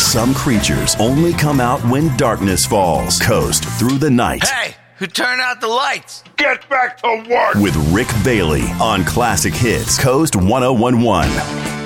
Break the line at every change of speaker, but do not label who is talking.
Some creatures only come out when darkness falls. Coast through the night.
Hey, who turned out the lights?
Get back to work!
With Rick Bailey on Classic Hits, Coast 1011.